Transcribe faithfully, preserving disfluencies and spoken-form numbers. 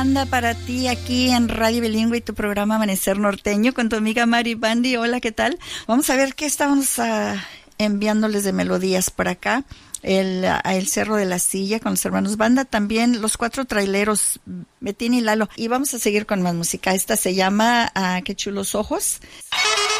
Anda para ti aquí en Radio Bilingüe y tu programa Amanecer Norteño con tu amiga Mari Bandi. Hola, ¿qué tal? Vamos a ver qué estamos uh, enviándoles de melodías por acá. El, uh, el Cerro de la Silla con los hermanos Banda, también Los Cuatro Traileros, Betín y Lalo. Y vamos a seguir con más música. Esta se llama uh, Qué chulos ojos.